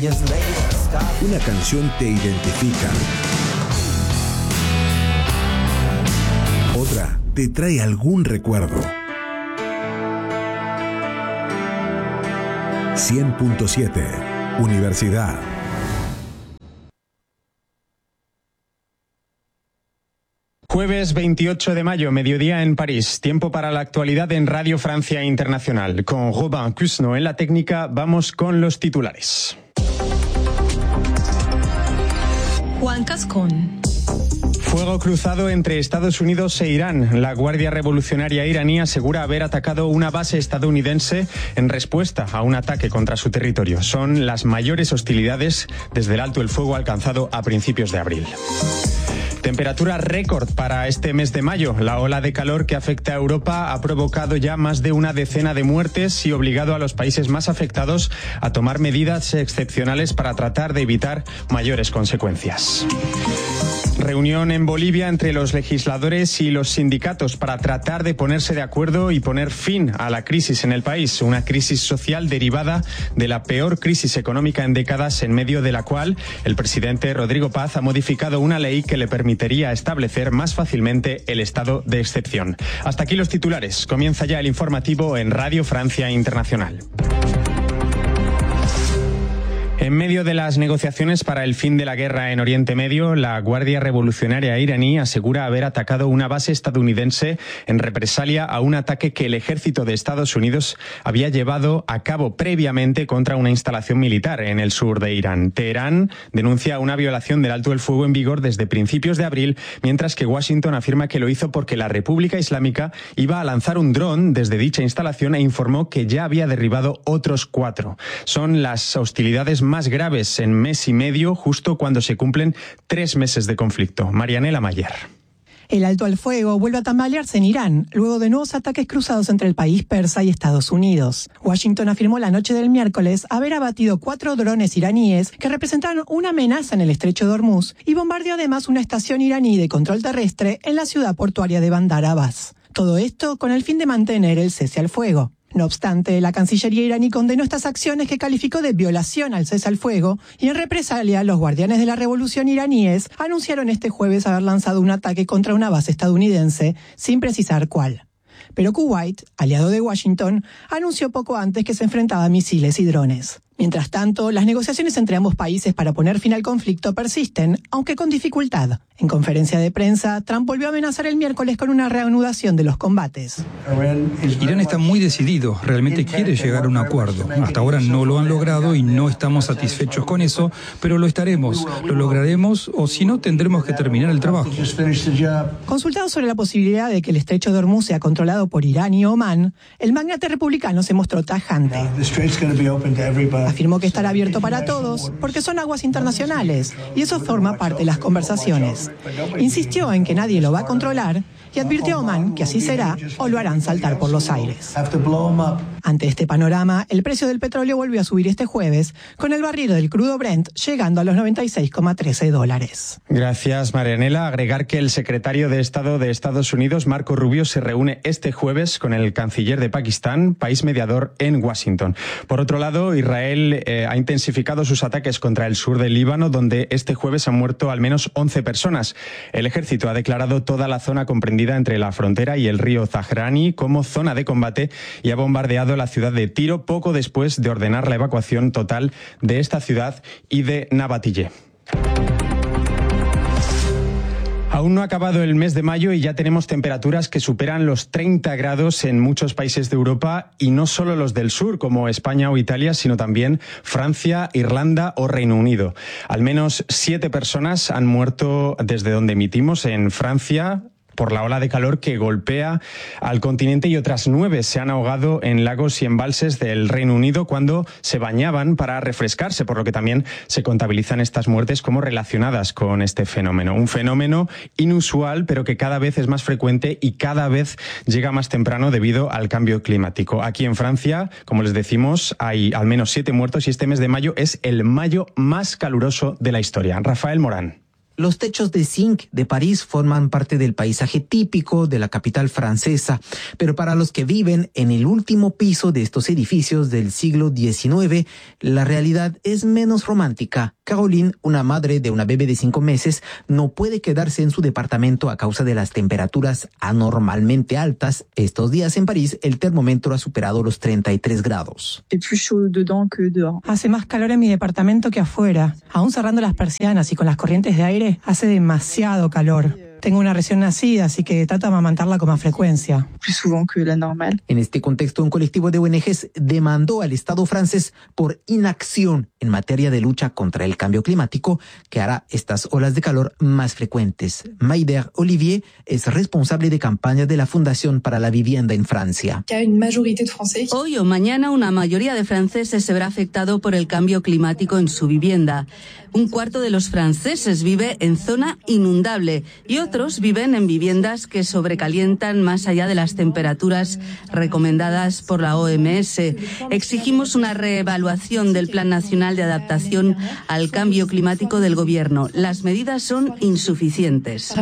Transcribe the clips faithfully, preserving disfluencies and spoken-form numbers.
Una canción te identifica. Otra te trae algún recuerdo. cien punto siete Universidad. Jueves veintiocho de mayo, mediodía en París. Tiempo para la actualidad en Radio Francia Internacional. Con Robin Cusno en la técnica, vamos con los titulares. Juan Cascón. Fuego cruzado entre Estados Unidos e Irán. La Guardia Revolucionaria iraní asegura haber atacado una base estadounidense en respuesta a un ataque contra su territorio. Son las mayores hostilidades desde el alto el fuego alcanzado a principios de abril. Temperatura récord para este mes de mayo. La ola de calor que afecta a Europa ha provocado ya más de una decena de muertes y obligado a los países más afectados a tomar medidas excepcionales para tratar de evitar mayores consecuencias. Reunión en Bolivia entre los legisladores y los sindicatos para tratar de ponerse de acuerdo y poner fin a la crisis en el país. Una crisis social derivada de la peor crisis económica en décadas, en medio de la cual el presidente Rodrigo Paz ha modificado una ley que le permitiría establecer más fácilmente el estado de excepción. Hasta aquí los titulares. Comienza ya el informativo en Radio Francia Internacional. En medio de las negociaciones para el fin de la guerra en Oriente Medio, la Guardia Revolucionaria iraní asegura haber atacado una base estadounidense en represalia a un ataque que el ejército de Estados Unidos había llevado a cabo previamente contra una instalación militar en el sur de Irán. Teherán denuncia una violación del alto el fuego en vigor desde principios de abril, mientras que Washington afirma que lo hizo porque la República Islámica iba a lanzar un dron desde dicha instalación e informó que ya había derribado otros cuatro. Son las hostilidades más más graves en mes y medio, justo cuando se cumplen tres meses de conflicto. Marianela Mayer. El alto al fuego vuelve a tambalearse en Irán, luego de nuevos ataques cruzados entre el país persa y Estados Unidos. Washington afirmó la noche del miércoles haber abatido cuatro drones iraníes que representaron una amenaza en el estrecho de Hormuz y bombardeó además una estación iraní de control terrestre en la ciudad portuaria de Bandar Abbas. Todo esto con el fin de mantener el cese al fuego. No obstante, la Cancillería iraní condenó estas acciones que calificó de violación al cese al fuego y en represalia los guardianes de la revolución iraníes anunciaron este jueves haber lanzado un ataque contra una base estadounidense sin precisar cuál. Pero Kuwait, aliado de Washington, anunció poco antes que se enfrentaba a misiles y drones. Mientras tanto, las negociaciones entre ambos países para poner fin al conflicto persisten, aunque con dificultad. En conferencia de prensa, Trump volvió a amenazar el miércoles con una reanudación de los combates. Irán está muy decidido, realmente quiere llegar a un acuerdo. Hasta ahora no lo han logrado y no estamos satisfechos con eso, pero lo estaremos, lo lograremos o si no tendremos que terminar el trabajo. Consultado sobre la posibilidad de que el estrecho de Hormuz sea controlado por Irán y Omán, el magnate republicano se mostró tajante. Afirmó que estará abierto para todos porque son aguas internacionales y eso forma parte de las conversaciones. Insistió en que nadie lo va a controlar y advirtió a Omán que así será o lo harán saltar por los aires. Ante este panorama, el precio del petróleo volvió a subir este jueves, con el barril del crudo Brent llegando a los noventa y seis coma trece dólares. Gracias, Marianela. Agregar que el secretario de Estado de Estados Unidos, Marco Rubio, se reúne este jueves con el canciller de Pakistán, país mediador en Washington. Por otro lado, Israel eh, ha intensificado sus ataques contra el sur del Líbano, donde este jueves han muerto al menos once personas. El ejército ha declarado toda la zona comprendida entre la frontera y el río Zahrani como zona de combate y ha bombardeado la ciudad de Tiro poco después de ordenar la evacuación total de esta ciudad y de Nabatille. Aún no ha acabado el mes de mayo y ya tenemos temperaturas que superan los treinta grados en muchos países de Europa y no solo los del sur como España o Italia, sino también Francia, Irlanda o Reino Unido. Al menos siete personas han muerto desde donde emitimos en Francia por la ola de calor que golpea al continente y otras nueve se han ahogado en lagos y embalses del Reino Unido cuando se bañaban para refrescarse, por lo que también se contabilizan estas muertes como relacionadas con este fenómeno. Un fenómeno inusual, pero que cada vez es más frecuente y cada vez llega más temprano debido al cambio climático. Aquí en Francia, como les decimos, hay al menos siete muertos y este mes de mayo es el mayo más caluroso de la historia. Rafael Morán. Los techos de zinc de París forman parte del paisaje típico de la capital francesa, pero para los que viven en el último piso de estos edificios del siglo diecinueve, la realidad es menos romántica. Caroline, una madre de una bebé de cinco meses, no puede quedarse en su departamento a causa de las temperaturas anormalmente altas. Estos días en París el termómetro ha superado los treinta y tres grados. Hace más calor en mi departamento que afuera. Aún cerrando las persianas y con las corrientes de aire, hace demasiado calor. Tengo una recién nacida, así que trato de amamantarla con más frecuencia. En este contexto, un colectivo de O N Ges demandó al Estado francés por inacción en materia de lucha contra el cambio climático, que hará estas olas de calor más frecuentes. Maider Olivier es responsable de campaña de la Fundación para la Vivienda en Francia. Hoy o mañana una mayoría de franceses se verá afectado por el cambio climático en su vivienda. Un cuarto de los franceses vive en zona inundable y otros viven en viviendas que sobrecalientan más allá de las temperaturas recomendadas por la O M S. Exigimos una reevaluación del Plan Nacional de Adaptación al Cambio Climático del Gobierno. Las medidas son insuficientes.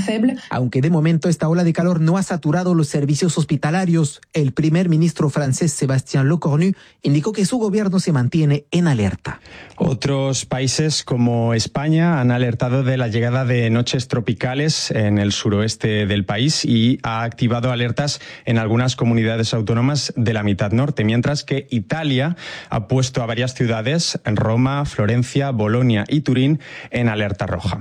Aunque de momento esta ola de calor no ha saturado los servicios hospitalarios, el primer ministro francés Sébastien Lecornu indicó que su gobierno se mantiene en alerta. Otros países como España han alertado de la llegada de noches tropicales en el suroeste del país y ha activado alertas en algunas comunidades autónomas de la mitad norte, mientras que Italia ha puesto a varias ciudades, en Roma, Florencia, Bolonia y Turín, en alerta roja.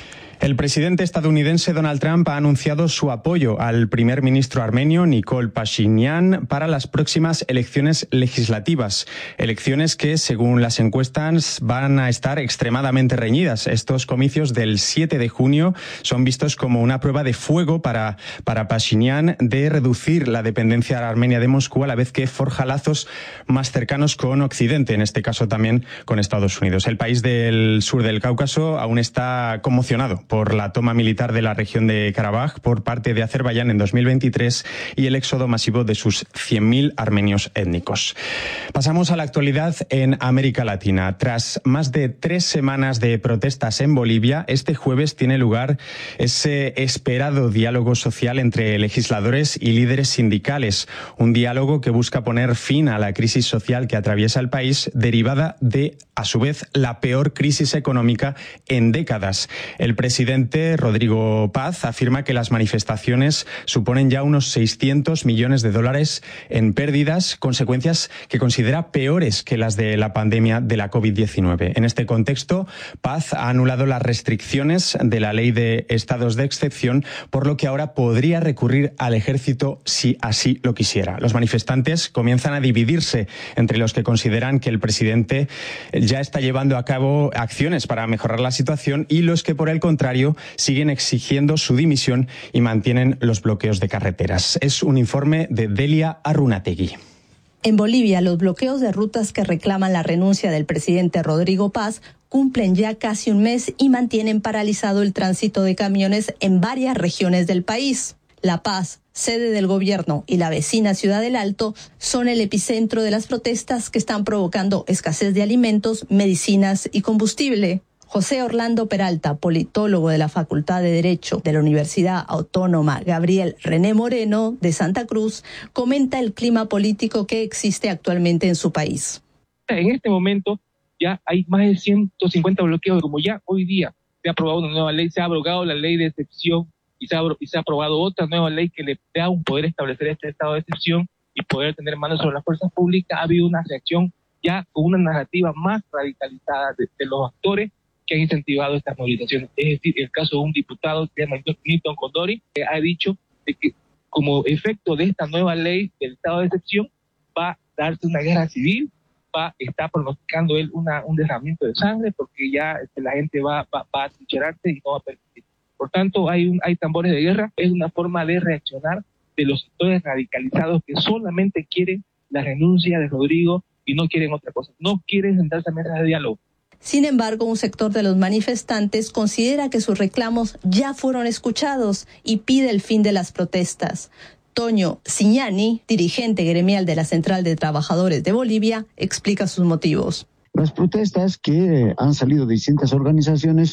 El presidente estadounidense Donald Trump ha anunciado su apoyo al primer ministro armenio Nikol Pashinyan para las próximas elecciones legislativas. Elecciones que, según las encuestas, van a estar extremadamente reñidas. Estos comicios del siete de junio son vistos como una prueba de fuego para, para Pashinyan de reducir la dependencia de Armenia de Moscú, a la vez que forja lazos más cercanos con Occidente, en este caso también con Estados Unidos. El país del sur del Cáucaso aún está conmocionado por la toma militar de la región de Karabaj por parte de Azerbaiyán en dos mil veintitrés y el éxodo masivo de sus cien mil armenios étnicos. Pasamos a la actualidad en América Latina. Tras más de tres semanas de protestas en Bolivia, este jueves tiene lugar ese esperado diálogo social entre legisladores y líderes sindicales. Un diálogo que busca poner fin a la crisis social que atraviesa el país, derivada de, a su vez, la peor crisis económica en décadas. El presidente Rodrigo Paz afirma que las manifestaciones suponen ya unos seiscientos millones de dólares en pérdidas, consecuencias que considera peores que las de la pandemia de la COVID diecinueve. En este contexto, Paz ha anulado las restricciones de la ley de estados de excepción, por lo que ahora podría recurrir al ejército si así lo quisiera. Los manifestantes comienzan a dividirse entre los que consideran que el presidente ya está llevando a cabo acciones para mejorar la situación y los que, por el contrario, siguen exigiendo su dimisión y mantienen los bloqueos de carreteras. Es un informe de Delia Arrunategui. En Bolivia, los bloqueos de rutas que reclaman la renuncia del presidente Rodrigo Paz cumplen ya casi un mes y mantienen paralizado el tránsito de camiones en varias regiones del país. La Paz, sede del gobierno, y la vecina Ciudad del Alto son el epicentro de las protestas que están provocando escasez de alimentos, medicinas y combustible. José Orlando Peralta, politólogo de la Facultad de Derecho de la Universidad Autónoma Gabriel René Moreno de Santa Cruz, comenta el clima político que existe actualmente en su país. En este momento ya hay más de ciento cincuenta bloqueos, como ya hoy día se ha aprobado una nueva ley, se ha abrogado la ley de excepción y se ha, y se ha aprobado otra nueva ley que le da un poder establecer este estado de excepción y poder tener manos sobre las fuerzas públicas. Ha habido una reacción ya con una narrativa más radicalizada de, de los actores que han incentivado estas movilizaciones. Es decir, el caso de un diputado que se llama Newton Condori, que ha dicho de que como efecto de esta nueva ley del estado de excepción va a darse una guerra civil, va, está pronosticando él una, un derramamiento de sangre porque ya este, la gente va, va, va a trincherarse y no va a permitir. Por tanto, hay, un, hay tambores de guerra, es una forma de reaccionar de los sectores radicalizados que solamente quieren la renuncia de Rodrigo y no quieren otra cosa, no quieren sentarse a mesa de diálogo. Sin embargo, un sector de los manifestantes considera que sus reclamos ya fueron escuchados y pide el fin de las protestas. Toño Ciñani, dirigente gremial de la Central de Trabajadores de Bolivia, explica sus motivos. Las protestas que han salido de distintas organizaciones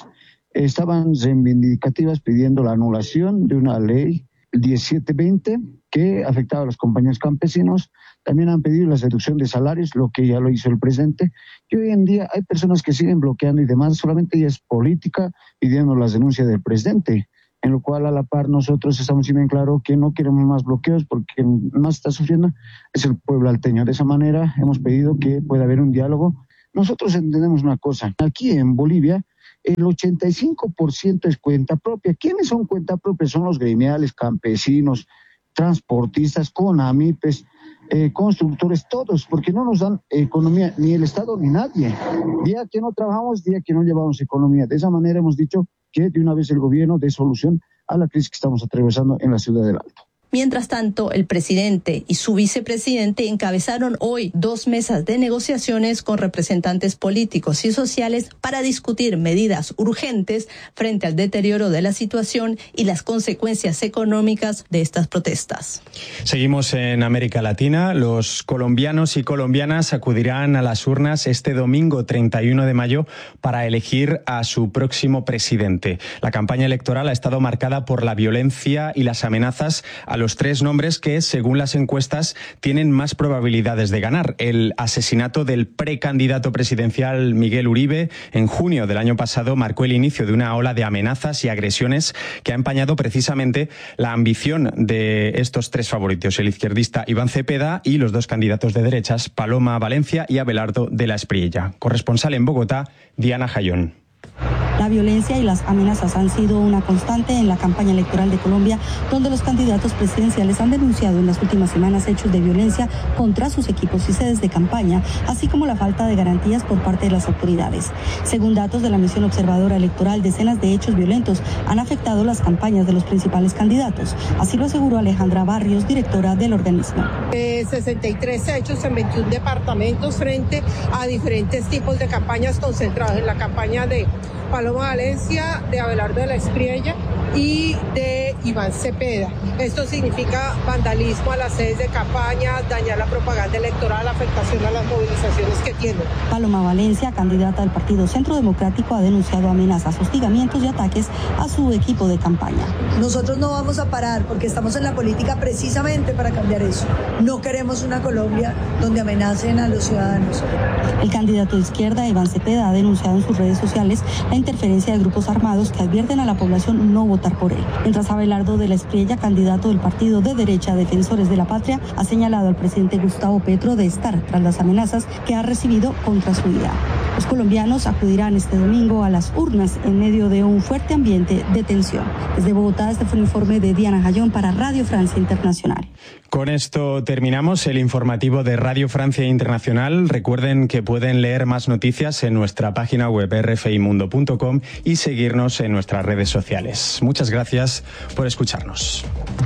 estaban reivindicativas pidiendo la anulación de una ley, el diecisiete veinte, que afectaba a los compañeros campesinos. También han pedido la reducción de salarios, lo que ya lo hizo el presidente. Y hoy en día hay personas que siguen bloqueando y demás, solamente ya es política pidiendo la denuncia del presidente, en lo cual a la par nosotros estamos siendo en claro que no queremos más bloqueos porque quien más está sufriendo es el pueblo alteño. De esa manera hemos pedido que pueda haber un diálogo. Nosotros entendemos una cosa, aquí en Bolivia el ochenta y cinco por ciento es cuenta propia. ¿Quiénes son cuenta propia? Son los gremiales, campesinos, transportistas, CONAMIPES, eh, constructores, todos, porque no nos dan economía, ni el Estado ni nadie. Día que no trabajamos, día que no llevamos economía. De esa manera hemos dicho que de una vez el gobierno dé solución a la crisis que estamos atravesando en la ciudad del Alto. Mientras tanto, el presidente y su vicepresidente encabezaron hoy dos mesas de negociaciones con representantes políticos y sociales para discutir medidas urgentes frente al deterioro de la situación y las consecuencias económicas de estas protestas. Seguimos en América Latina. Los colombianos y colombianas acudirán a las urnas este domingo treinta y uno de mayo para elegir a su próximo presidente. La campaña electoral ha estado marcada por la violencia y las amenazas a los tres nombres que, según las encuestas, tienen más probabilidades de ganar. El asesinato del precandidato presidencial Miguel Uribe en junio del año pasado marcó el inicio de una ola de amenazas y agresiones que ha empañado precisamente la ambición de estos tres favoritos, el izquierdista Iván Cepeda y los dos candidatos de derechas, Paloma Valencia y Abelardo de la Espriella. Corresponsal en Bogotá, Diana Jayón. La violencia y las amenazas han sido una constante en la campaña electoral de Colombia, donde los candidatos presidenciales han denunciado en las últimas semanas hechos de violencia contra sus equipos y sedes de campaña, así como la falta de garantías por parte de las autoridades. Según datos de la misión observadora electoral, decenas de hechos violentos han afectado las campañas de los principales candidatos. Así lo aseguró Alejandra Barrios, directora del organismo. Eh, sesenta y tres hechos en veintiún departamentos frente a diferentes tipos de campañas concentradas en la campaña de Paloma Valencia, de Abelardo de la Espriella y de Iván Cepeda. Esto significa vandalismo a las sedes de campaña, dañar la propaganda electoral, afectación a las movilizaciones que tienen. Paloma Valencia, candidata del Partido Centro Democrático, ha denunciado amenazas, hostigamientos y ataques a su equipo de campaña. Nosotros no vamos a parar porque estamos en la política precisamente para cambiar eso. No queremos una Colombia donde amenacen a los ciudadanos. El candidato de izquierda, Iván Cepeda, ha denunciado en sus redes sociales la interferencia de grupos armados que advierten a la población no votar por él. Mientras Abelardo de la Espriella, candidato del partido de derecha Defensores de la Patria, ha señalado al presidente Gustavo Petro de estar tras las amenazas que ha recibido contra su vida. Los colombianos acudirán este domingo a las urnas en medio de un fuerte ambiente de tensión. Desde Bogotá, este fue un informe de Diana Jayón para Radio Francia Internacional. Con esto terminamos el informativo de Radio Francia Internacional. Recuerden que pueden leer más noticias en nuestra página web r f i mundo punto com y seguirnos en nuestras redes sociales. Muchas gracias por escucharnos.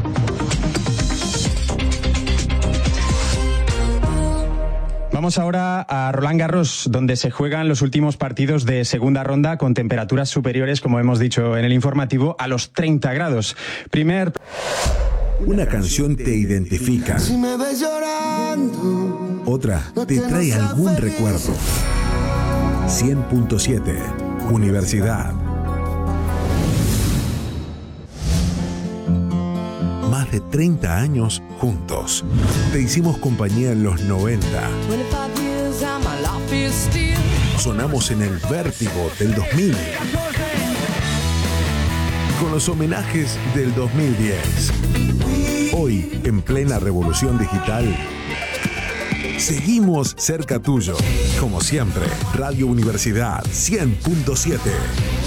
Vamos ahora a Roland Garros, donde se juegan los últimos partidos de segunda ronda con temperaturas superiores, como hemos dicho en el informativo, a los treinta grados. Primer... Una canción te identifica. Si me ves llorando, otra te trae algún recuerdo. cien punto siete, Universidad. Más de treinta años juntos. Te hicimos compañía en los noventa. Sonamos en el vértigo del dos mil. Con los homenajes del dos mil diez. Hoy, en plena revolución digital, seguimos cerca tuyo. Como siempre, Radio Universidad cien punto siete.